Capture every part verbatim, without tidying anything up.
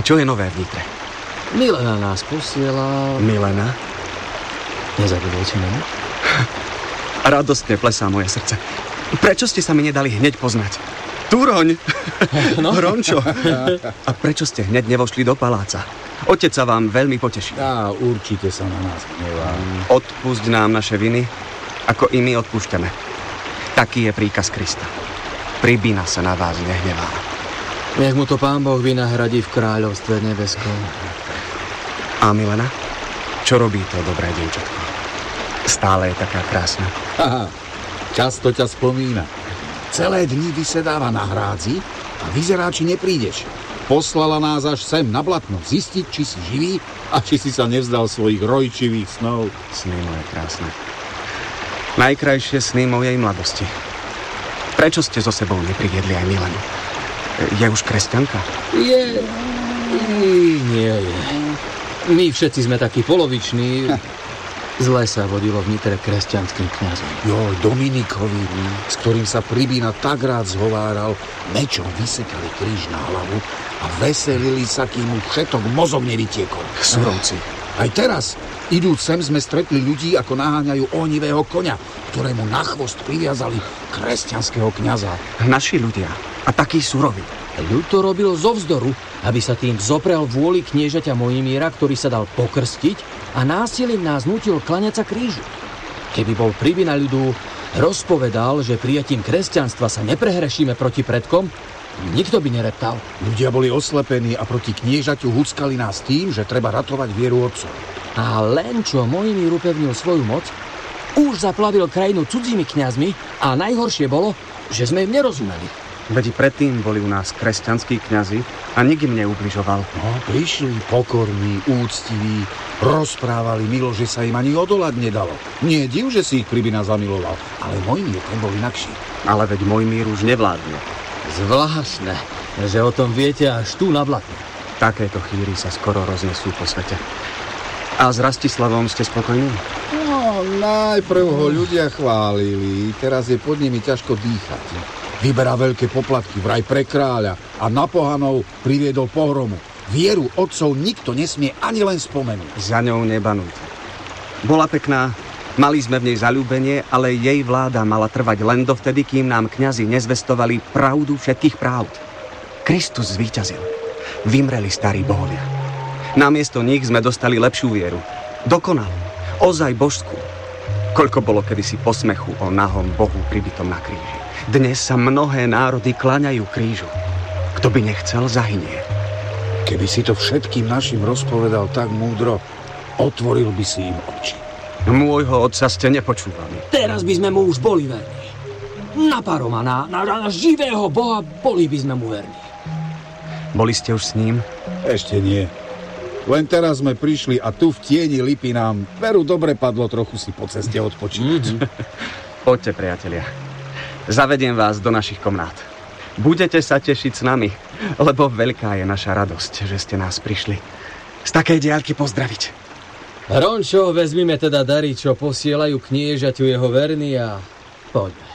čo je nové v Nitre? Milena nás posiela... Milena? Nezabudol si menu? Radostne plesá moje srdce. Prečo ste sa mi nedali hneď poznať? Túroň! No? Rončo! A prečo ste hneď nevošli do paláca? Otec sa vám veľmi poteší. Á, určite sa na nás hnevá. Odpusť nám naše viny, ako i my odpúšťame. Taký je príkaz Krista. Pribína sa na vás nehnevá. Nech mu to Pán Boh vynahradí v kráľovstve nebeskom. A Milena? Čo robí to dobré dievčatko? Stále je taká krásna. Aha, často ťa spomína. Celé dni vysedáva na hrádzi a vyzerá, či neprídeš. Poslala nás až sem na Blatno zistiť, či si živý a či si sa nevzdal svojich rojčivých snov. Sny moje krásne. Najkrajšie sny mojej mladosti. Prečo ste so sebou nepriviedli aj Milenu? Je už kresťanka? Je... Nie je. My všetci sme takí poloviční. Zle sa vodilo v Nitre kresťanským kňazom. Joj, Dominikovi, s ktorým sa Pribína tak rád zhováral, mečom vysekali kríž na hlavu a veselili sa, kým mu všetok mozog nevytiekol. Surovci. Aj teraz, idúc sem, sme stretli ľudí, ako naháňajú ohnivého koňa, ktorému na chvost priviazali kresťanského kňaza. Naši ľudia. A takí suroví. Ľud to robil zo vzdoru, aby sa tým zoprel vôli kniežaťa Mojmíra, ktorý sa dal pokrstiť a násilím nás nútil klaňať sa krížu. Keby bol Pribína ľudu rozpovedal, že prijatím kresťanstva sa neprehrešíme proti predkom, nikto by nereptal. Ľudia boli oslepení a proti kniežaťu huckali nás tým, že treba ratovať vieru otcov. A len čo Mojmír upevnil svoju moc, už zaplavil krajinu cudzími kňazmi a najhoršie bolo, že sme im nerozumeli. Veď predtým boli u nás kresťanskí kňazi a nik im neubližoval. No, prišli pokorní, úctiví, rozprávali milo, že sa im ani odolať nedalo. Nie div, že si ich Pribína zamiloval, ale Mojmír ten bol inakší. Ale veď Mojmír už nevládne. Zvláštne, že o tom viete až tu na Blatne. Takéto chýry sa skoro roznesú po svete. A s Rastislavom ste spokojní? No, najprv ho ľudia chválili, teraz je pod nimi ťažko dýchať. Vyberá veľké poplatky vraj pre kráľa a na pohanov priviedol pohromu. Vieru otcov nikto nesmie ani len spomenúť. Za ňou nebanujte. Bola pekná, mali sme v nej zaľúbenie, ale jej vláda mala trvať len dovtedy, kým nám kňazi nezvestovali pravdu všetkých pravd. Kristus zvíťazil. Vymreli starí bohovia. Namiesto nich sme dostali lepšiu vieru. Dokonalú, ozaj božskú. Koľko bolo kedysi posmechu o nahom Bohu pribitom na kríži. Dnes sa mnohé národy kláňajú krížu. Kto by nechcel, zahynie. Keby si to všetkým našim rozpovedal tak múdro, otvoril by si im oči. Môjho otca ste nepočúvali. Teraz by sme mu už boli verní. Na Paroma, na, na, na živého Boha boli by sme mu verní. Boli ste už s ním? Ešte nie. Len teraz sme prišli a tu v tieni lipy nám veru dobre padlo trochu si po ceste odpočívať. Mm-hmm. Poďte, priatelia. Zavediem vás do našich komnát. Budete sa tešiť s nami, lebo veľká je naša radosť, že ste nás prišli z takej diaľky pozdraviť. Rončo, vezmime teda dary, čo posielajú kniežaťu jeho verní a poďme.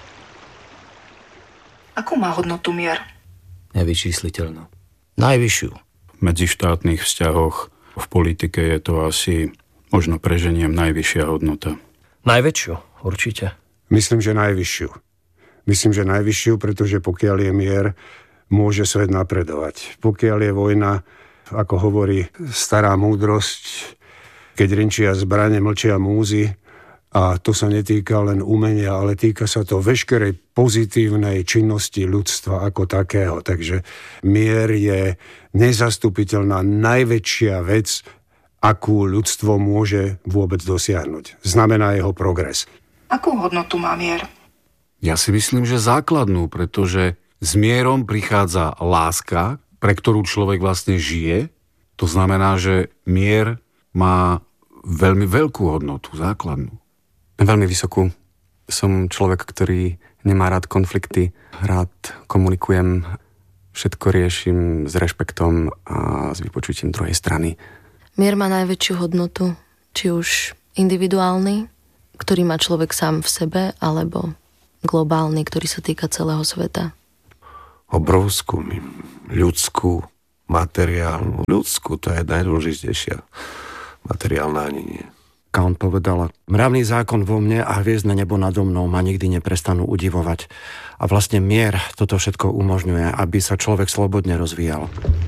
Akú má hodnotu mier? Nevyčísliteľnú. Najvyššiu. V medzištátnych vzťahoch, v politike je to asi, možno preženiem, najvyššia hodnota. Najväčšiu, určite. Myslím, že najvyššiu. Myslím, že najvyššiu, pretože pokiaľ je mier, môže svet napredovať. Pokiaľ je vojna, ako hovorí stará múdrosť, keď rinčia zbrane, mlčia múzy, a to sa netýka len umenia, ale týka sa to veškerej pozitívnej činnosti ľudstva ako takého. Takže mier je nezastupiteľná najväčšia vec, akú ľudstvo môže vôbec dosiahnuť. Znamená jeho progres. Akú hodnotu má mier? Ja si myslím, že základnú, pretože s mierom prichádza láska, pre ktorú človek vlastne žije. To znamená, že mier má veľmi veľkú hodnotu, základnú. Veľmi vysokú. Som človek, ktorý nemá rád konflikty, rád komunikujem, všetko riešim s rešpektom a s vypočutím druhej strany. Mier má najväčšiu hodnotu, či už individuálny, ktorý má človek sám v sebe, alebo globálny, ktorý sa týka celého sveta. Obrovskú, ľudskú, materiálnu, ľudskú, to je najdôležitejšia. Materiálna ani nie. Count povedala, mravný zákon vo mne a hviezdne nebo nado mnou ma nikdy neprestanú udivovať. A vlastne mier toto všetko umožňuje, aby sa človek slobodne rozvíjal.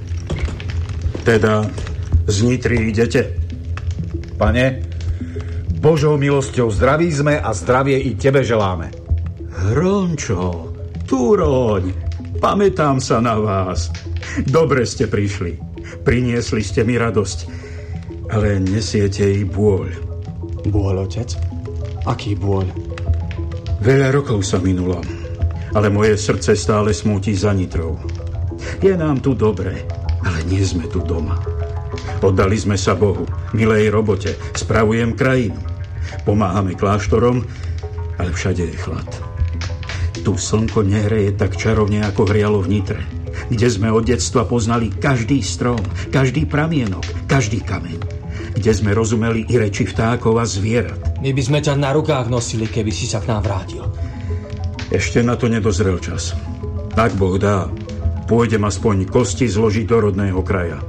Teda z Nitry idete? Pane, Božou milosťou zdraví sme a zdravie i tebe želáme. Hrončo, Túroň, pamätám sa na vás. Dobre ste prišli. Priniesli ste mi radosť, ale nesiete i bôľ. Bôľ, otec? Aký bôľ? Veľa rokov sa minulo, ale moje srdce stále smúti za Nitrou. Je nám tu dobre, ale nie sme tu doma. Oddali sme sa Bohu, milej robote, spravujem krajinu. Pomáhame kláštorom, ale všade je chlad. Tu slnko nehreje tak čarovne, ako hrialo v Nitre, kde sme od detstva poznali každý strom, každý pramienok, každý kameň, kde sme rozumeli i reči vtákov a zvierat. My by sme ťa na rukách nosili, keby si sa k nám vrátil. Ešte na to nedozrel čas. Ak Boh dá, pôjdem aspoň kosti zložiť do rodného kraja.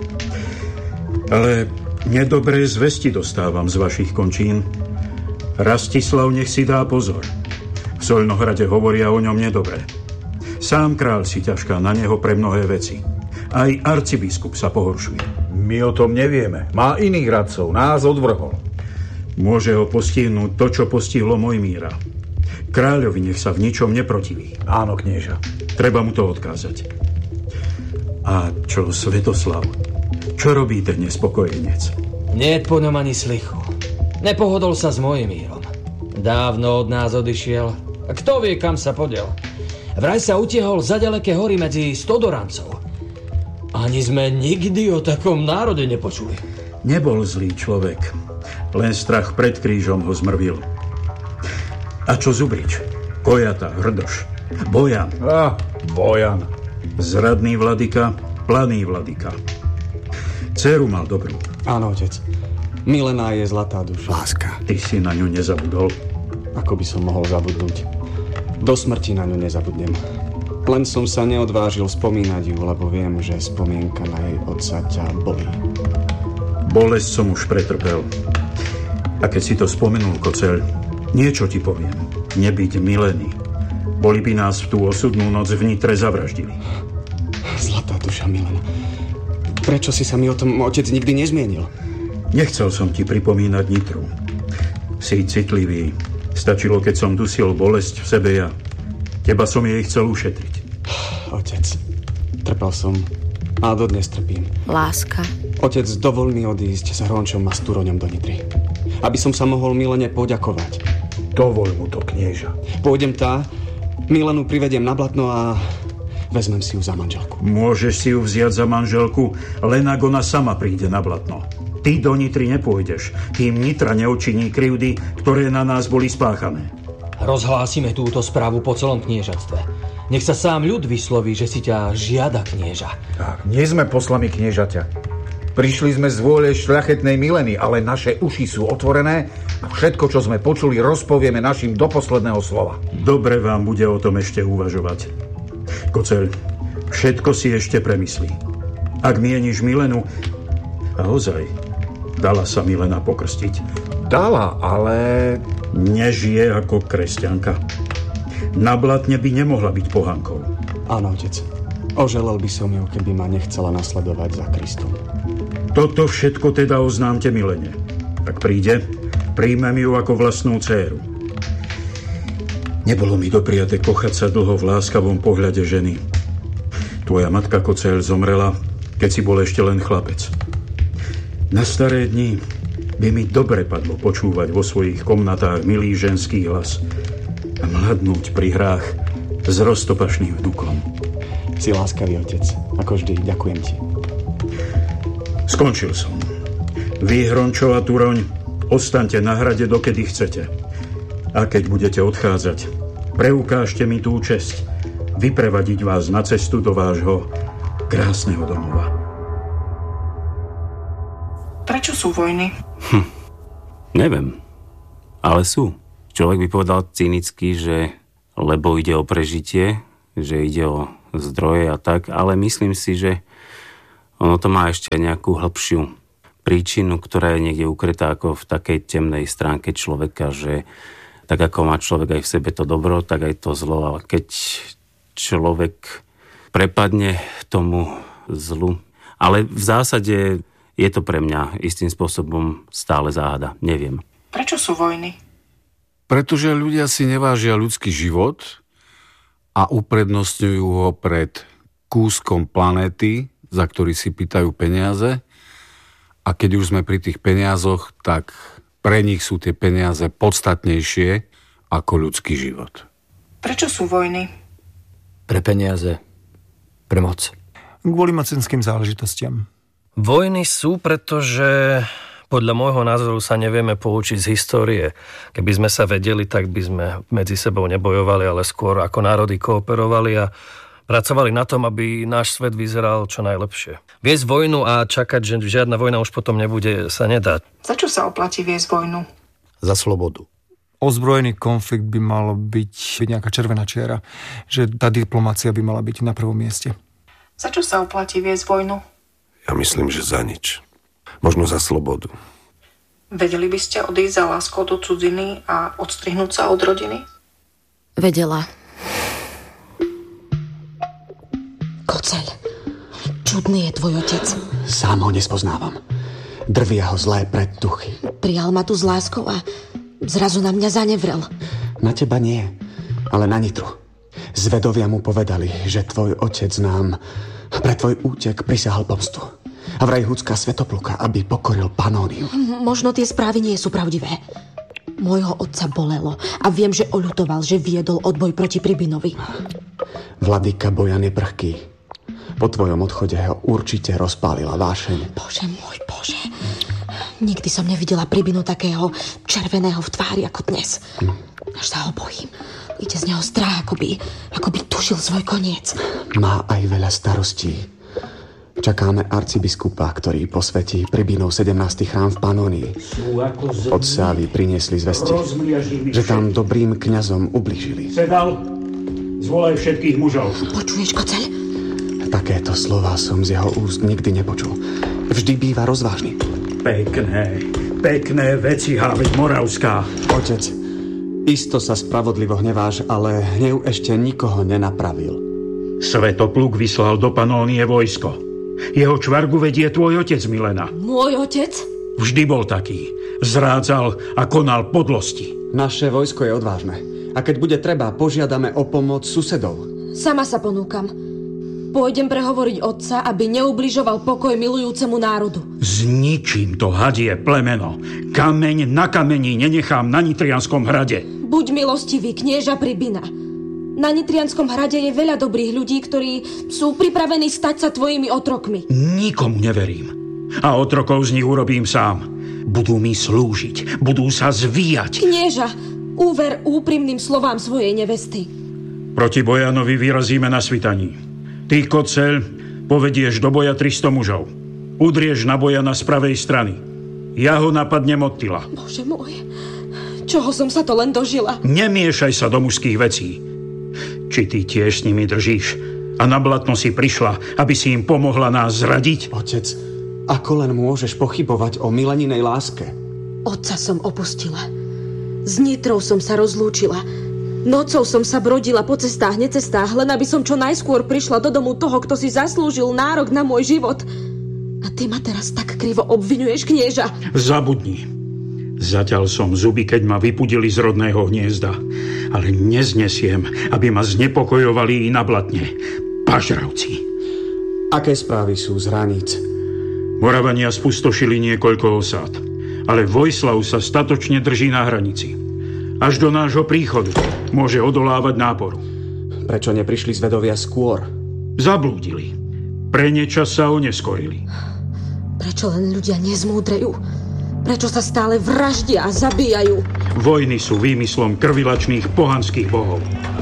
Ale nedobré zvesti dostávam z vašich končín. Rastislav nech si dá pozor. V Soľnohrade hovoria o ňom nedobre. Sám kráľ si ťažká na neho pre mnohé veci. Aj arcibiskup sa pohoršuje. My o tom nevieme. Má iných radcov, nás odvrhol. Môže ho postihnúť to, čo postihlo Mojmíra. Kráľovi nech sa v ničom neprotiví. Áno, knieža. Treba mu to odkázať. A čo Svetoslav? Čo robí ten nespokojenec? Nie po ňom ani slichu. Nepohodol sa s Mojmírom. Dávno od nás odišiel. A kto vie, kam sa podiel? Vraj sa utiehol za ďaleké hory medzi Stodorancov. Ani sme nikdy o takom národe nepočuli. Nebol zlý človek. Len strach pred krížom ho zmrvil. A čo Zubrič? Kojata, Hrdoš, Bojan. Ah, Bojan. Zradný vladyka, planý vladyka. Dceru mal dobrú. Áno, otec. Milena je zlatá duša. Láska. Ty si na ňu nezabudol. Ako by som mohol zabudnúť? Do smrti na ňu nezabudnem. Len som sa neodvážil spomínať ju, lebo viem, že spomienka na jej otca ťa bolí. Bolesť som už pretrpel. A keď si to spomenul, Koceľ, niečo ti poviem. Nebyť Mileny. Boli by nás v tú osudnú noc v Nitre zavraždili. Zlatá duša Milena. Prečo si sa mi o tom, otec, nikdy nezmienil? Nechcel som ti pripomínať Nitru. Si citlivý. Stačilo, keď som dusil bolesť v sebe ja. Teba som jej chcel ušetriť. Otec, trpel som a dodnes trpím. Láska. Otec, dovol mi odísť s Hrončom a s Túroňom do Nitry. Aby som sa mohol Milene poďakovať. Dovol mu to, knieža. Pôjdem tá, Milenu privediem na Blatno a vezmem si ju za manželku. Môžeš si ju vziať za manželku, len ak ona sama príde na Blatno. Ty do Nitry nepôjdeš, kým Nitra neočiní krivdy, ktoré na nás boli spáchané. Rozhlásime túto správu po celom kniežatstve. Nech sa sám ľud vysloví, že si ťa žiada knieža. Tak, nie sme poslami kniežaťa. Prišli sme z vôle šľachetnej Mileny, ale naše uši sú otvorené a všetko, čo sme počuli, rozpovieme našim do posledného slova. Dobre vám bude o tom ešte uvažovať. Koceľ, všetko si ešte premyslí. Ak mieníš Milenu, a ozaj, dala sa Milena pokrstiť. Dala, ale nežije ako kresťanka. Na Blatne by nemohla byť pohankou. Áno, otec. Oželel by som ju, keby ma nechcela nasledovať za Kristom. Toto všetko teda oznámte Milene. Ak príde, príjmem ju ako vlastnú dcéru. Nebolo mi dopriate kochať sa dlho v láskavom pohľade ženy. Tvoja matka, Koceľ, zomrela, keď si bol ešte len chlapec. Na staré dni by mi dobre padlo počúvať vo svojich komnatách milý ženský hlas a mladnúť pri hrách s roztopašným vnukom. Si láskavý, otec. Ako vždy, ďakujem ti. Skončil som. Vy, Hrončo a Túroň, ostaňte na hrade, dokedy chcete. A keď budete odchádzať, preukážte mi tú česť vyprevadiť vás na cestu do vášho krásneho domova. Prečo sú vojny? Hm, neviem, ale sú. Človek by povedal cynicky, že lebo ide o prežitie, že ide o zdroje a tak, ale myslím si, že ono to má ešte nejakú hĺbšiu príčinu, ktorá je niekde ukrytá ako v takej temnej stránke človeka, že tak ako má človek aj v sebe to dobro, tak aj to zlo. A keď človek prepadne tomu zlu. Ale v zásade je to pre mňa istým spôsobom stále záhada. Neviem. Prečo sú vojny? Pretože ľudia si nevážia ľudský život a uprednostňujú ho pred kúskom planéty, za ktorý si pýtajú peniaze. A keď už sme pri tých peniazoch, tak pre nich sú tie peniaze podstatnejšie ako ľudský život. Prečo sú vojny? Pre peniaze. Pre moc. Kvôli mocenským záležitostiam. Vojny sú, pretože podľa môjho názoru sa nevieme poučiť z histórie. Keby sme sa vedeli, tak by sme medzi sebou nebojovali, ale skôr ako národy kooperovali a pracovali na tom, aby náš svet vyzeral čo najlepšie. Viesť vojnu a čakať, že žiadna vojna už potom nebude, sa nedá. Za čo sa oplatí viesť vojnu? Za slobodu. Ozbrojený konflikt by mal byť, byť nejaká červená čiara, že tá diplomácia by mala byť na prvom mieste. Za čo sa oplatí viesť vojnu? Ja myslím, že za nič. Možno za slobodu. Vedeli by ste odísť za láskou do cudziny a odstrihnúť sa od rodiny? Vedela. Koceľ, čudný je tvoj otec. Sám ho nespoznávam. Drvia ho zlé predtuchy. Prijal ma tu s láskou a zrazu na mňa zanevrel. Na teba nie, ale na Nitru. Zvedovia mu povedali, že tvoj otec nám pre tvoj útek prisahal pomstu. A vraj Hucká Svätopluka, aby pokoril Panóniu. Možno tie správy nie sú pravdivé. Môjho otca bolelo a viem, že oľutoval, že viedol odboj proti Pribinovi. Vladyka Bojan je prchký. Po tvojom odchode ho určite rozpálila vášeň. Bože môj, Bože. Nikdy som nevidela Pribinu takého červeného v tvári ako dnes. Hm. Až sa ho bojím. Ide z neho strach, ako by, ako by tušil svoj koniec. Má aj veľa starostí. Čakáme arcibiskupa, ktorý posvetí Pribinov sedemnásty chrám v Panónii. Od Sávy priniesli zvesti, že tam dobrým kňazom ublížili. Sedal, zvolaj všetkých mužov. Počuješ, Koceľ? Takéto slová som z jeho úst nikdy nepočul. Vždy býva rozvážny. Pekné, pekné veci, Háveď Moravská. Otec, isto sa spravodlivo hneváš, ale hnev ešte nikoho nenapravil. Svetopluk vyslal do Panónie vojsko. Jeho čvargu vedie tvoj otec, Milena. Môj otec? Vždy bol taký. Zrádzal a konal podlosti. Naše vojsko je odvážne. A keď bude treba, požiadame o pomoc susedov. Sama sa ponúkam. Pôjdem prehovoriť otca, aby neubližoval pokoj milujúcemu národu. Zničím to hadie plemeno. Kameň na kameni nenechám na Nitrianskom hrade. Buď milostivý, knieža Pribina. Na Nitrianskom hrade je veľa dobrých ľudí, ktorí sú pripravení stať sa tvojimi otrokmi. Nikomu neverím. A otrokov z nich urobím sám. Budú mi slúžiť, budú sa zvíjať. Knieža, úver úprimným slovám svojej nevesty. Proti Bojanovi vyrazíme na svitaní. Ty, Koceľ, povedieš do boja tristo mužov. Udrieš na Bojana z pravej strany. Ja ho napadnem Ottila. Bože môj, čoho som sa to len dožila? Nemiešaj sa do mužských vecí. Či ty tiež s nimi držíš? A na Blatno si prišla, aby si im pomohla nás zradiť? Otec, ako len môžeš pochybovať o mileninej láske? Otca som opustila. S Nitrou som sa rozlúčila. Nocou som sa brodila po cestách, necestách, len aby som čo najskôr prišla do domu toho, kto si zaslúžil nárok na môj život. A ty ma teraz tak krivo obviňuješ, knieža. Zabudni. Zatiaľ som zuby, keď ma vypudili z rodného hniezda. Ale neznesiem, aby ma znepokojovali i na Blatne. Pažravci. Aké správy sú z hraníc? Moravania spustošili niekoľko osád. Ale Vojslav sa statočne drží na hranici. Až do nášho príchodu môže odolávať náporu. Prečo neprišli zvedovia skôr? Zablúdili. Pre nečas sa oneskorili. Prečo len ľudia nezmúdrejú? Prečo sa stále vraždia a zabíjajú? Vojny sú výmyslom krvilačných pohanských bohov.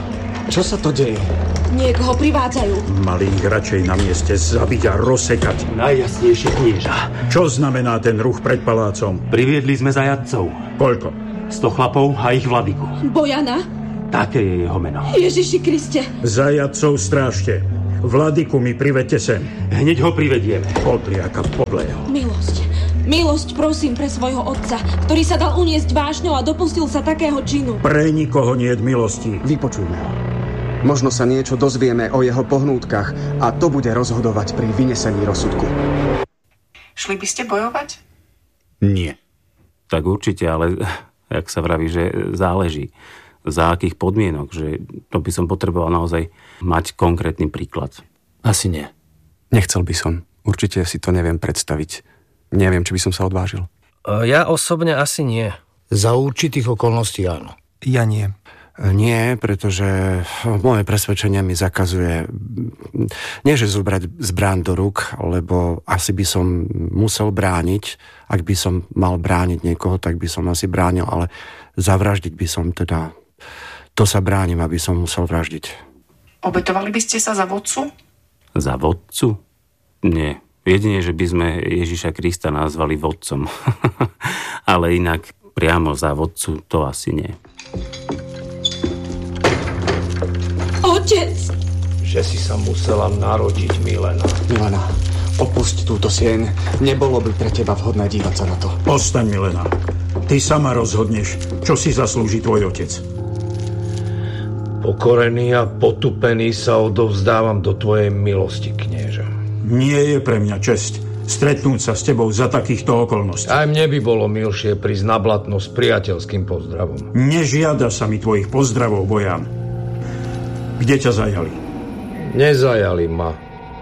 Čo sa to deje? Niekoho privádzajú. Mali ich radšej na mieste zabiť a rozsekať. Najjasnejšie, knieža. Čo znamená ten ruch pred palácom? Priviedli sme zajatcov. Koľko? Sto chlapov a ich vladyku. Bojana? Také je jeho meno. Ježiši Kriste. Zajatcov strážte. Vladyku mi privedte sem. Hneď ho privedieme. Podliaka podlého. Milosť. Milosť, prosím, pre svojho otca, ktorý sa dal uniesť vášňou a dopustil sa takého činu. Pre nikoho nie je milosti. Vypočujme ho. Možno sa niečo dozvieme o jeho pohnútkach a to bude rozhodovať pri vynesení rozsudku. Šli by ste bojovať? Nie. Tak určite, ale jak sa vraví, že záleží. Za akých podmienok, že to by som potreboval naozaj mať konkrétny príklad. Asi nie. Nechcel by som. Určite si to neviem predstaviť. Neviem, či by som sa odvážil. Ja osobne asi nie. Za určitých okolností áno. Ja nie. Nie, pretože moje presvedčenie mi zakazuje nie, že zobrať zbraň do rúk, lebo asi by som musel brániť. Ak by som mal brániť niekoho, tak by som asi bránil, ale zavraždiť by som teda... To sa bránim, aby som musel vraždiť. Obetovali by ste sa za vodcu? Za vodcu? Nie. Jedine, že by sme Ježiša Krista nazvali vodcom. Ale inak priamo za vodcu to asi nie. Otec! Že si sa musela narodiť, Milena. Milena, opusť túto sieň. Nebolo by pre teba vhodné dívať sa na to. Ostaň, Milena. Ty sama rozhodneš, čo si zaslúži tvoj otec. Pokorený a potupený sa odovzdávam do tvojej milosti, knieža. Nie je pre mňa česť stretnúť sa s tebou za takýchto okolností. Aj mne by bolo milšie prísť na Blatno s priateľským pozdravom. Nežiada sa mi tvojich pozdravov, Bojan. Kde ťa zajali? Nezajali ma.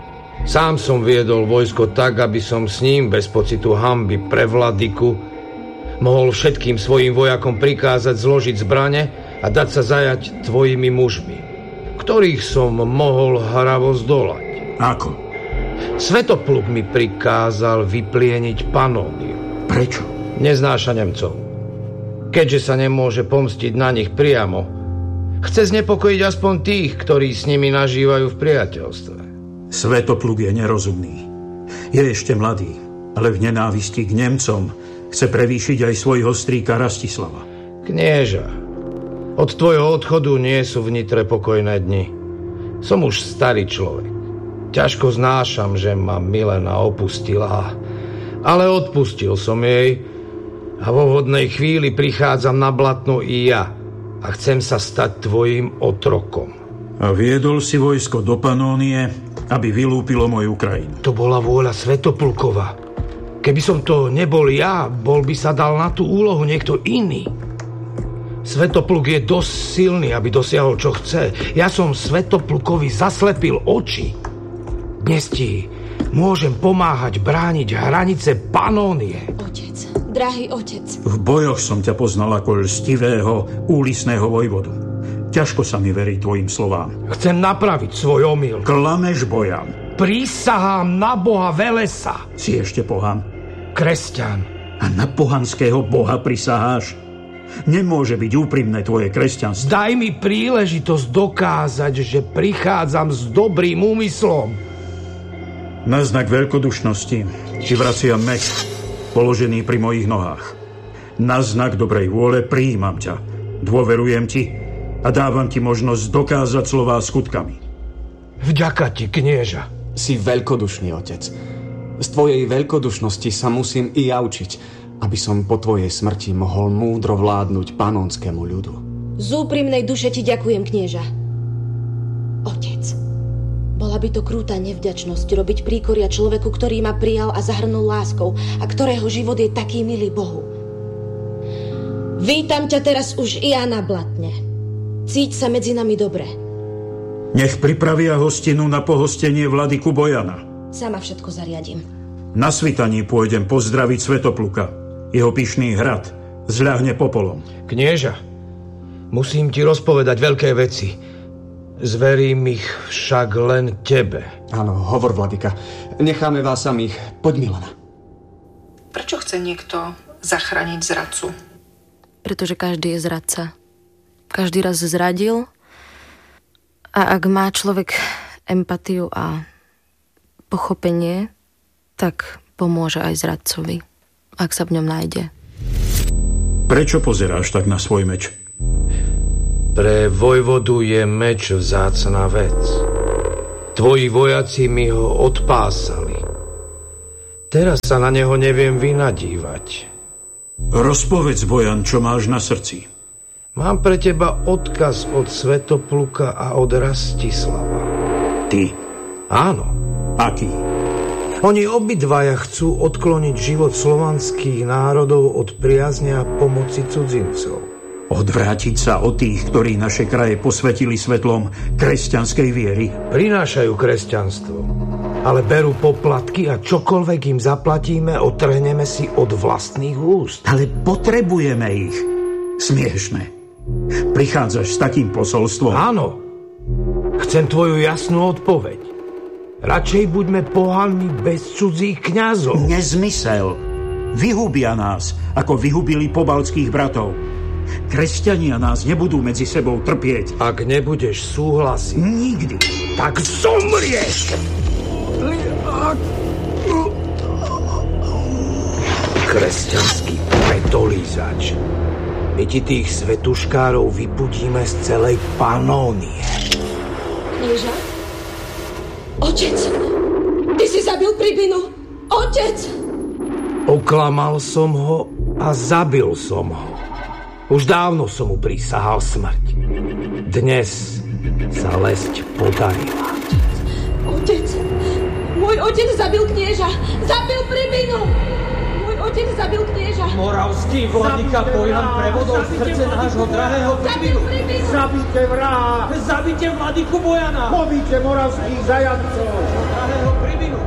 Sám som viedol vojsko tak, aby som s ním bez pocitu hanby pre Vladyku mohol všetkým svojim vojakom prikázať zložiť zbrane a dať sa zajať tvojimi mužmi, ktorých som mohol hravo zdolať. Ako? Svetopluk mi prikázal vyplieniť Panóniu. Prečo? Neznáša Nemcov. Keďže sa nemôže pomstiť na nich priamo, chce znepokojiť aspoň tých, ktorí s nimi nažívajú v priateľstve. Svetopluk je nerozumný. Je ešte mladý, ale v nenávisti k Nemcom chce prevýšiť aj svojho strýka Rastislava. Knieža, od tvojho odchodu nie sú v Nitre pokojné dni. Som už starý človek. Ťažko znášam, že ma Milena opustila, ale odpustil som jej a vo vhodnej chvíli prichádzam na Blatno i ja a chcem sa stať tvojim otrokom. A viedol si vojsko do Panónie, aby vylúpilo moju krajinu. To bola vôľa Svetoplukova. Keby som to nebol ja, bol by sa dal na tú úlohu niekto iný. Svetopluk je dosť silný, aby dosiahol, čo chce. Ja som Svetoplukovi zaslepil oči. Dnes ti môžem pomáhať brániť hranice Panónie. Otec, drahý otec. V bojoch som ťa poznal ako lstivého, úlisného vojvodu. Ťažko sa mi verí tvojim slovám. Chcem napraviť svoj omyl. Klameš, Bojan. Prisahám na Boha Velesa. Si ešte pohan? Kresťan. A na pohanského boha prisaháš? Nemôže byť úprimné tvoje kresťanstvo. Daj mi príležitosť dokázať, že prichádzam s dobrým úmyslom. Na znak veľkodušnosti ti vraciam meč, položený pri mojich nohách. Na znak dobrej vôle prijímam ťa, dôverujem ti a dávam ti možnosť dokázať slová skutkami. Vďaka ti, knieža. Si veľkodušný, otec. Z tvojej veľkodušnosti sa musím i ja učiť, aby som po tvojej smrti mohol múdro vládnuť panonskému ľudu. Z úprimnej duše ti ďakujem, knieža. Otec, bola by to krúta nevďačnosť robiť príkoria človeku, ktorý ma prijal a zahrnul láskou a ktorého život je taký milý Bohu. Vítam ťa teraz už i ja na Blatne. Cíť sa medzi nami dobre. Nech pripravia hostinu na pohostenie Vladyku Bojana. Sama všetko zariadím. Na svitaní pôjdem pozdraviť Svetopluka. Jeho pyšný hrad zľahne popolom. Knieža, musím ti rozpovedať veľké veci. Zverím ich však len tebe. Áno, hovor, Vladyka. Necháme vás samých. Poď, Milena. Prečo chce niekto zachrániť zradcu? Pretože každý je zradca. Každý raz zradil. A ak má človek empatiu a pochopenie, tak pomôže aj zradcovi, ak sa v ňom nájde. Prečo pozeráš tak na svoj meč? Pre vojvodu je meč vzácna vec. Tvoji vojaci mi ho odpásali. Teraz sa na neho neviem vynadívať. Rozpovedz, Bojan, čo máš na srdci. Mám pre teba odkaz od Svätopluka a od Rastislava. Ty? Áno. Aký? Oni obidvaja chcú odkloniť život slovanských národov od priazne a pomoci cudzincov. Odvrátiť sa od tých, ktorí naše kraje posvetili svetlom kresťanskej viery. Prinášajú kresťanstvo, ale berú poplatky a čokoľvek im zaplatíme, otrhneme si od vlastných úst. Ale potrebujeme ich. Smiešne. Prichádzaš s takým posolstvom? Áno. Chcem tvoju jasnú odpoveď. Radšej buďme pohanmi bez cudzích kňazov. Nezmysel. Vyhubia nás, ako vyhubili pobaltských bratov. Kresťania nás nebudú medzi sebou trpieť. Ak nebudeš súhlasiť, nikdy, tak zomrieš! Kresťanský pretolízač. My ti tých svetuškárov vypudíme z celej Panónie. Knieža? Otec! Ty si zabil Pribinu! Otec! Oklamal som ho a zabil som ho. Už dávno som mu prisahal smrť. Dnes sa lesť podarila. Otec! Môj otec zabil knieža! Zabil Pribinu! Môj otec zabil knieža! Moravský vladyka Bojan prevodol v srdce nášho drahého Pribinu! Zabite vraha! Zabite vladyku Bojana! Pobíte moravských zajatcov! Drahého Pribinu!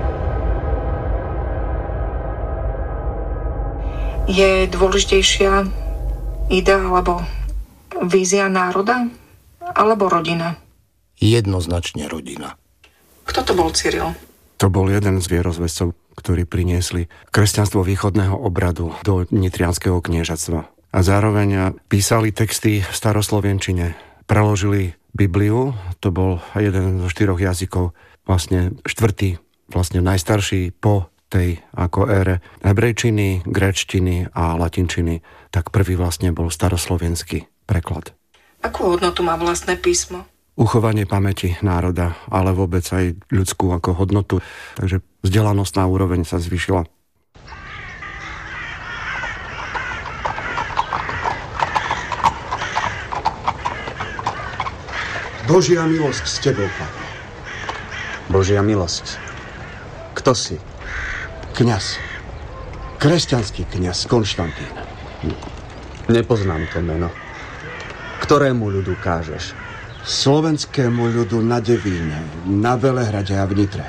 Je dôležitejšia idea alebo vízia národa alebo rodina? Jednoznačne rodina. Kto to bol Cyril? To bol jeden z vierozvescov, ktorí priniesli kresťanstvo východného obradu do nitrianskeho kniežatstva. A zároveň písali texty v staroslovenčine. Preložili Bibliu, to bol jeden zo štyroch jazykov, vlastne štvrtý, vlastne najstarší po tej ako ére hebrejčiny, gréčtiny a latinčiny, tak prvý vlastne bol staroslovenský preklad. Akú hodnotu má vlastné písmo? Uchovanie pamäti národa, ale vôbec aj ľudskú ako hodnotu. Takže vzdelanostná úroveň sa zvýšila. Božia milosť s tebou, Pane. Božia milosť. Kto si? Kňaz. Kresťanský kňaz Konštantín. Nepoznám to meno. Ktorému ľudu kážeš? Slovenskému ľudu na Devíne, na Velehrade a v Nitre.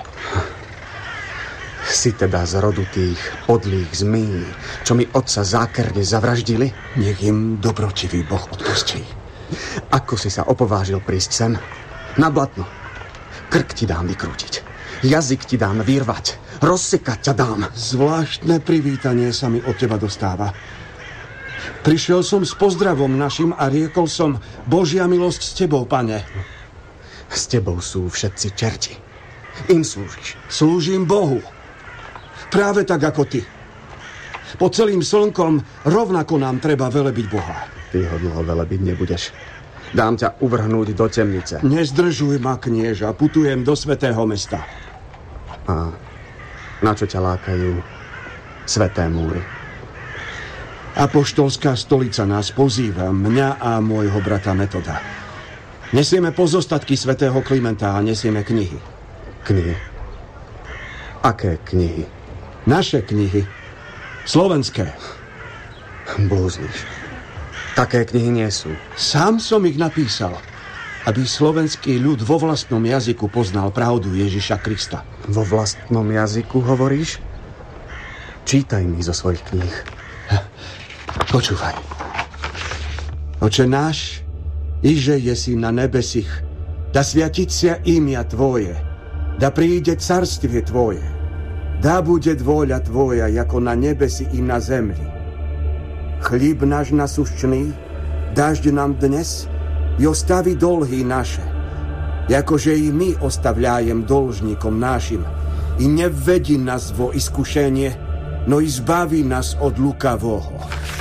Si teda z rodu tých podlých zmí, čo mi otca zákerne zavraždili? Nech im dobrotivý Boh odpustí. Ako si sa opovážil prísť sem? Na blatno. Krk ti dám vykrútiť. Jazyk ti dám vyrvať. Rozsekať ťa dám. Zvláštne privítanie sa mi od teba dostáva. Prišiel som s pozdravom našim a riekol som: Božia milosť s tebou, Pane. S tebou sú všetci čerti. Im slúžiš. Slúžim Bohu. Práve tak ako ty. Pod celým slnkom rovnako nám treba velebiť Boha. Ty ho dlho velebiť nebudeš. Dám ťa uvrhnúť do temnice. Nezdržuj ma, knieža. Putujem do svätého mesta. A na čo ťa lákajú sväté múry? Apoštolská stolica nás pozýva, mňa a môjho brata Metoda. Nesieme pozostatky svätého Klimenta a nesieme knihy. Knihy? Aké knihy? Naše knihy. Slovenské. Blúzniš. Také knihy nie sú. Sám som ich napísal, aby slovenský ľud vo vlastnom jazyku poznal pravdu Ježiša Krista. Vo vlastnom jazyku hovoríš? Čítaj mi zo svojich kníh. Počúvaj. Oče náš, iže jesi na nebesích, da sviatiť sa imia Tvoje, da príde carstvie Tvoje, da bude dvoľa Tvoja, jako na nebesi i na zemli. Chlíb náš nasущný, dážď nám dnes i ostavi dolhy naše, jakože i my ostavľajem dolžníkom našim, i nevvedi nás vo iskušenie, no i zbaví nás od lukavého.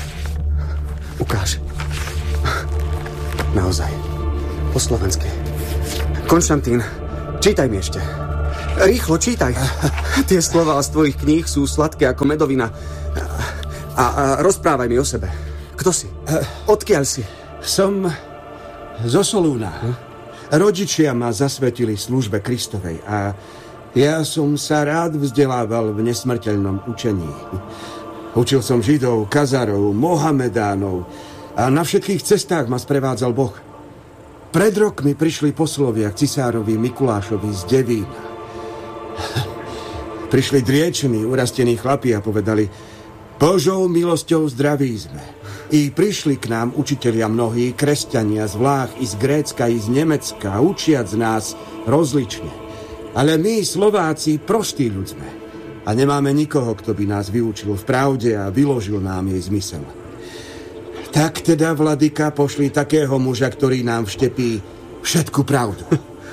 Ukáž. Naozaj. Po slovensky. Konštantín, Čítaj mi ešte. Rýchlo, čítaj. Tie slová z tvojich kníh sú sladké ako medovina. A, a rozprávaj mi o sebe. Kto si? Odkiaľ si? Som zo Solúna. Hm? Rodičia ma zasvetili službe Kristovej a ja som sa rád vzdelával v nesmrteľnom učení. Učil som Židov, Kazarov, Mohamedánov a na všetkých cestách ma sprevádzal Boh. Pred rokmi prišli poslovia k cisárovi Mikulášovi z Devína. Prišli driečení, urastení chlapi a povedali: Božou milosťou zdraví sme. I prišli k nám učitelia mnohí, kresťania z Vlách, i z Grécka, i z Nemecka, učiac nás rozlične. Ale my, Slováci, prostí ľud sme. A nemáme nikoho, kto by nás vyučil v pravde a vyložil nám jej zmysel. Tak teda, vladyka, pošli takého muža, ktorý nám vštepí všetku pravdu.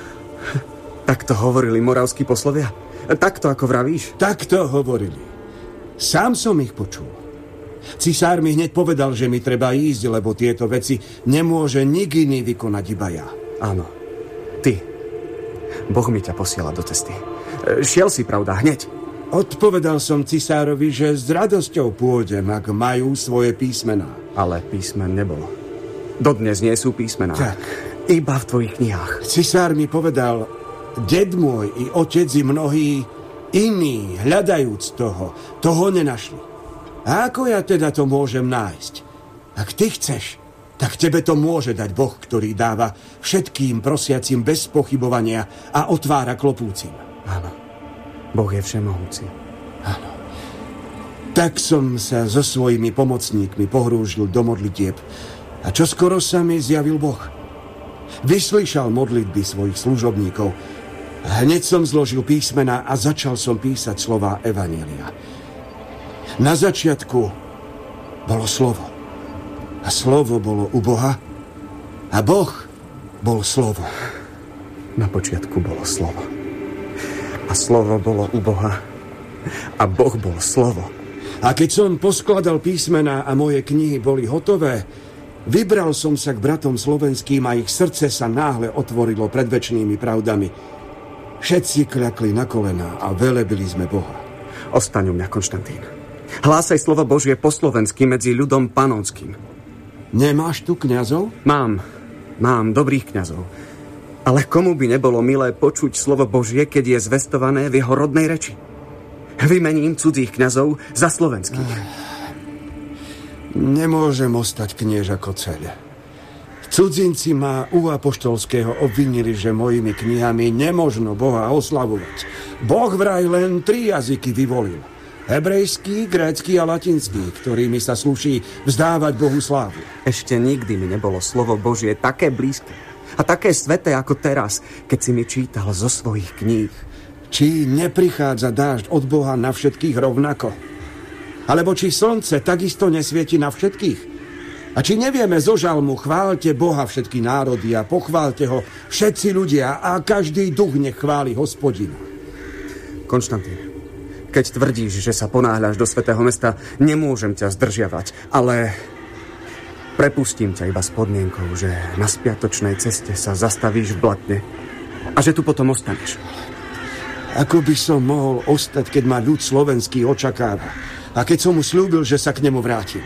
Takto hovorili moravskí poslovia? Takto, ako vravíš? Takto hovorili. Sám som ich počul. Cisár mi hneď povedal, že mi treba ísť, lebo tieto veci nemôže nik iný vykonať, iba ja. Áno, ty. Boh mi ťa posiela do cesty. Šiel si, pravda, hneď? Odpovedal som cisárovi, že s radosťou pôjdem, ak majú svoje písmená. Ale písmen nebolo. Dodnes nie sú písmená. Tak. Iba v tvojich knihách. Cisár mi povedal: Ded môj i otec i mnohí iní, hľadajúc toho, toho nenašli. A ako ja teda to môžem nájsť? Ak ty chceš, tak tebe to môže dať Boh, ktorý dáva všetkým prosiacim bez pochybovania a otvára klopúcim. Áno, Boh je všemohúci. Áno. Tak som sa so svojimi pomocníkmi pohrúžil do modlitieb a čoskoro sa mi zjavil Boh. Vyslyšal modlitby svojich služobníkov. Hneď som zložil písmena a začal som písať slová Evanjelia. Na začiatku bolo slovo. A slovo bolo u Boha. A Boh bol slovo. Na počiatku bolo slovo. A slovo bolo u Boha. A Boh bol slovo. A keď som poskladal písmená a moje knihy boli hotové, vybral som sa k bratom slovenským a ich srdce sa náhle otvorilo pred večnými pravdami. Všetci kľakli na kolená a velebili sme Boha. Ostaň u mňa, Konštantín. Hlásaj slovo Božie po slovensky medzi ľudom panonským. Nemáš tu kňazov? Mám. Mám dobrých kňazov. Ale komu by nebolo milé počuť slovo Božie, keď je zvestované v jeho rodnej reči? Vymením cudzích kňazov za slovenských. Nemôžem ostať kniež ako ceľ. Cudzinci ma u apoštolského obvinili, že mojimi knihami nemožno Boha oslavovať. Boh vraj len tri jazyky vyvolil. Hebrejský, grécky a latinský, ktorými sa slúši vzdávať Bohu slávu. Ešte nikdy mi nebolo slovo Božie také blízke a také sveté ako teraz, keď si mi čítal zo svojich kníh. Či neprichádza dážď od Boha na všetkých rovnako? Alebo či slnce takisto nesvieti na všetkých? A či nevieme zo žalmu: chváľte Boha všetky národy a pochváľte ho všetci ľudia a každý duch nech chváli Hospodina. Konštantín, keď tvrdíš, že sa ponáhľaš do svätého mesta, nemôžem ťa zdržiavať, ale prepustím ťa iba s podmienkou, že na spiatočnej ceste sa zastavíš v Blatne a že tu potom ostaneš. Ako by som mohol ostať, keď ma ľud slovenský očakáva a keď som mu slúbil, že sa k nemu vrátim?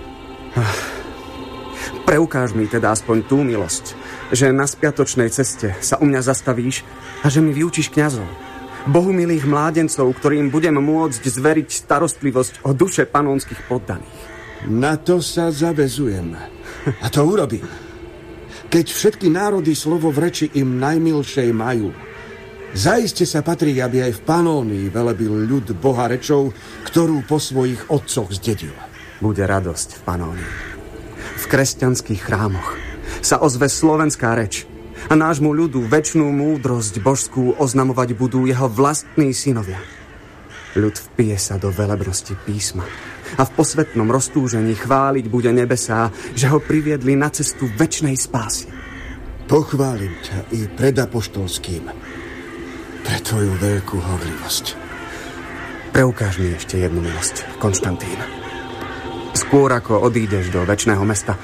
Preukáž mi teda aspoň tú milosť, že na spiatočnej ceste sa u mňa zastavíš a že mi vyučíš kňazov, bohumilých mládencov, ktorým budem môcť zveriť starostlivosť o duše panonských poddaných. Na to sa zavezujem. A to urobím. Keď všetky národy slovo v reči im najmilšej majú, zaiste sa patrí, aby aj v Panónii velebil ľud Boha rečou, ktorú po svojich otcoch zdedil. Bude radosť v Panónii. V kresťanských chrámoch sa ozve slovenská reč a nášmu ľudu večnú múdrosť božskú oznamovať budú jeho vlastní synovia. Ľud vpije sa do velebnosti písma a v posvetnom roztúžení chváliť bude nebesá, že ho priviedli na cestu večnej spásy. Pochválim ťa i pred apoštolským pre tvoju veľkú horlivosť. Preukáž mi ešte jednu milosť, Konštantín. Skôr ako odídeš do večného mesta,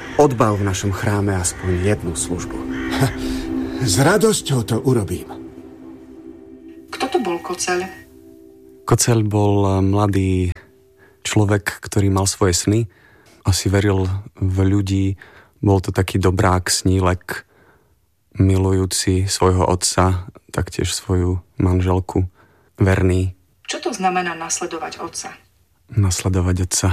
odbav v našom chráme aspoň jednu službu. S radosťou to urobím. Koceľ? Koceľ bol mladý človek, ktorý mal svoje sny. Asi veril v ľudí. Bol to taký dobrák, snílek, milujúci svojho otca, taktiež svoju manželku, verný. Čo to znamená nasledovať otca? Nasledovať otca.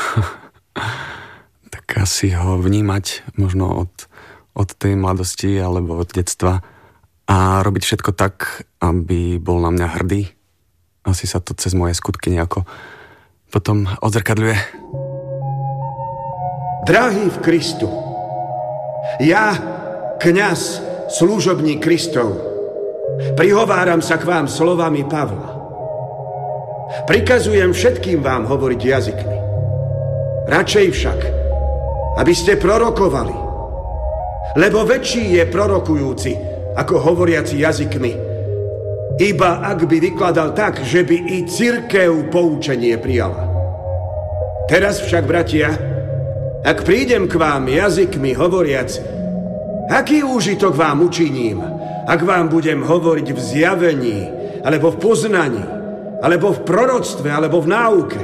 Tak asi ho vnímať možno od, od tej mladosti alebo od detstva a robiť všetko tak, aby bol na mňa hrdý. Asi sa to cez moje skutky nejako potom odzrkadľuje. Drahý v Kristu, ja, kňaz, služobník Kristov, prihováram sa k vám slovami Pavla. Prikazujem všetkým vám hovoriť jazykmi. Radšej však, aby ste prorokovali, lebo väčší je prorokujúci ako hovoriaci jazykmi, iba ak by vykladal tak, že by i cirkev poučenie prijala. Teraz však, bratia, ak prídem k vám jazykmi hovoriac, aký úžitok vám učiním, ak vám budem hovoriť v zjavení, alebo v poznaní, alebo v proroctve, alebo v náuke?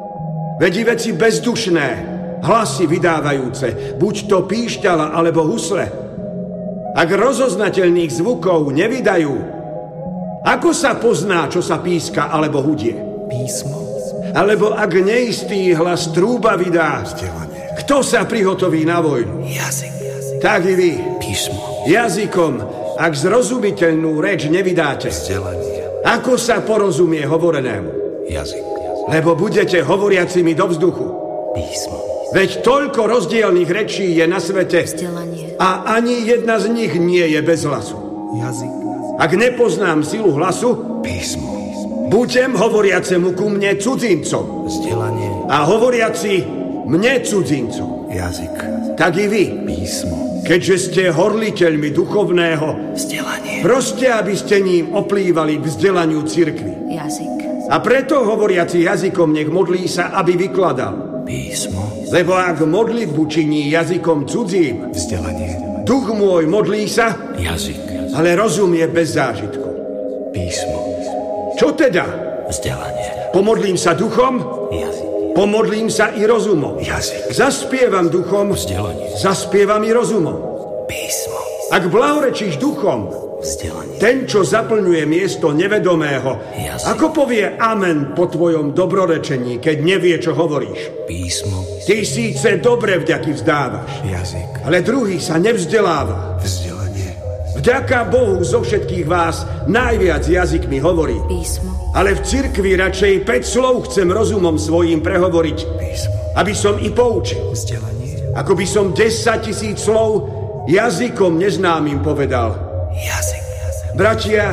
Veď veci bezdušné, hlasy vydávajúce, buď to píšťala, alebo husle, ak rozoznateľných zvukov nevydajú, ako sa pozná, čo sa píska, alebo hudie? Písmo. Alebo ak neistý hlas trúba vydá, vzdelanie. Kto sa prihotoví na vojnu? Jazyk. Tak i vy. Písmo. Jazykom, ak zrozumiteľnú reč nevydáte, vzdelanie. Ako sa porozumie hovorenému? Jazyk. Lebo budete hovoriacimi do vzduchu. Písmo. Veď toľko rozdielnych rečí je na svete, vzdelanie. A ani jedna z nich nie je bez hlasu. Jazyk. Ak nepoznám silu hlasu, písmo. Budem hovoriacemu ku mne cudzincom. Vzdelanie. A hovoriaci mne cudzincom. Jazyk. Tak i vy. Písmo. Keďže ste horliteľmi duchovného, vzdelanie. Proste, aby ste ním oplývali k vzdelaniu cirkvi. Jazyk. A preto hovoriaci jazykom nech modlí sa, aby vykladal. Písmo. Lebo ak modlitbu činí jazykom cudzím, vzdelanie. Duch môj modlí sa, jazyk. Ale rozum je bez zážitku. Písmo. Čo teda? Vzdelanie. Pomodlím sa duchom? Jazyk. Pomodlím sa i rozumom. Jazyk. Zaspievam duchom? Vzdelanie. Zaspievam i rozumom. Písmo. Ak blahorečíš duchom, vzdelanie. Ten, čo zaplňuje miesto nevedomého, jazyk. Ako povie amen po tvojom dobrorečení, keď nevie, čo hovoríš? Písmo. Ty síce dobre vďaky vzdávaš, jazyk. Ale druhý sa nevzdeláva. Vzdelanie. Vďaka Bohu zo všetkých vás najviac jazykmi hovorí. Písmo. Ale v cirkvi radšej päť slov chcem rozumom svojím prehovoriť. Písmo. Aby som i poučil. Vzdelanie. Ako by som desať tisíc slov jazykom neznámym povedal. Jazyk. Bratia,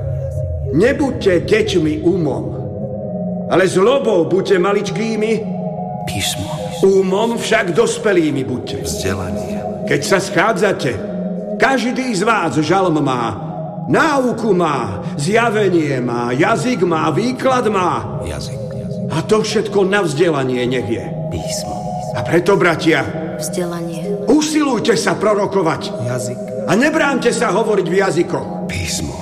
nebuďte deťmi umom, ale zlobou buďte maličkými. Písmo. Umom však dospelými buďte. Vzdelanie. Keď sa schádzate, každý z vás žalm má, náuku má, zjavenie má, jazyk má, výklad má. Jazyk. A to všetko na vzdelanie nech je. Písmo. A preto, bratia, vzdelanie. Usilujte sa prorokovať. Jazyk. A nebránte sa hovoriť v jazykoch. Písmo.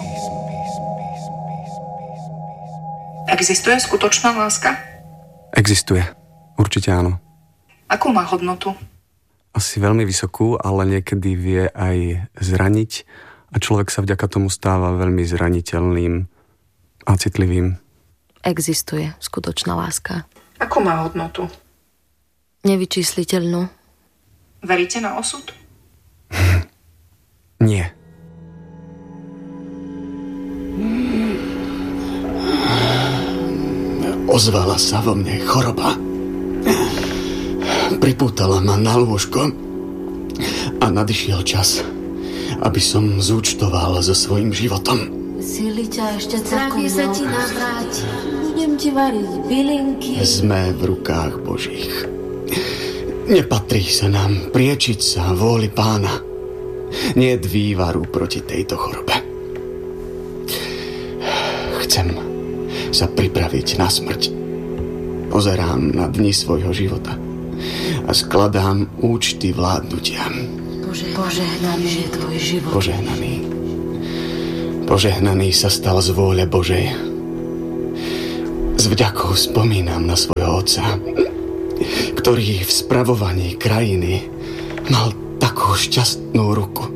Existuje skutočná láska? Existuje. Určite áno. Akú má hodnotu? Asi veľmi vysokú, ale niekedy vie aj zraniť a človek sa vďaka tomu stáva veľmi zraniteľným a citlivým. Existuje skutočná láska. Akú má hodnotu? Nevyčísliteľnú. Veríte na osud? Nie. Ozvala sa vo mne choroba. Pripútala ma na lôžko a nadišiel čas, aby som zúčtoval so svojím životom. Sily ťa ešte celkom sa ti navráti. Budem ti variť bylinky. Sme v rukách Božích. Nepatrí sa nám priečiť sa vôli Pána. Nie je vývaru proti tejto chorobe. Chcem sa pripraviť na smrť. Pozerám na dni svojho života a skladám účty vládnutia. Bože, požehnaný je tvoj život. Požehnaný. Požehnaný sa stal z vôle Božej S vďakou spomínam na svojho otca, ktorý v spravovaní krajiny mal takú šťastnú ruku.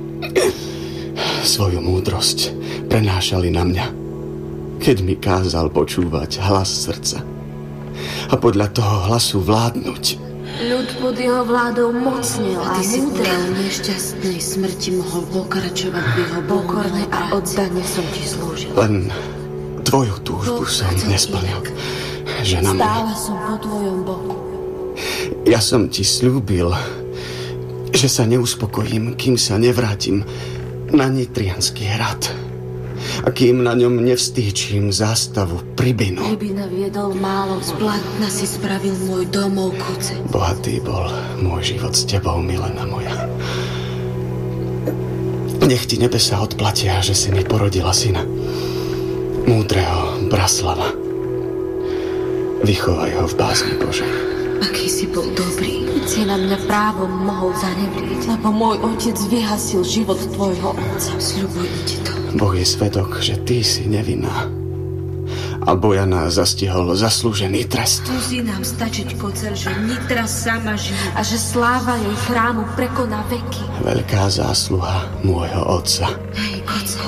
Svoju múdrosť prenášali na mňa, keď mi kázal počúvať hlas srdca a podľa toho hlasu vládnuť. Ľud pod jeho vládou mocnil a, a ty si po nešťastnej smrti mohol pokračovať v jeho pokornej a oddane som ti slúžil. Len tvoju túžbu som nesplnil, žena moja. Stála som po tvojom boku. Ja som ti slúbil, že sa neuspokojím, kým sa nevrátim na Nitriansky hrad a kým na ňom nevstýčim zástavu Pribinu. Pribina viedol málo, z plátna si spravil môj domov koceň. Bohatý bol môj život s tebou, milená moja. Nech ti nebesa odplatia, že si mi porodila syna, múdreho Braslava. Vychovaj ho v bázni Božej. Aký si bol dobrý, si na mňa právom mohol zanevrieť, lebo môj otec vyhasil život tvojho otca. Sľubujem ti to. Boh je svedok, že ty si nevinná. A Bojana zastihol zaslúžený trest. Musí nám stačiť, kocer, že Nitra sama žije a že sláva jej chrámu prekoná veky. Veľká zásluha môjho otca. Hej, kocer.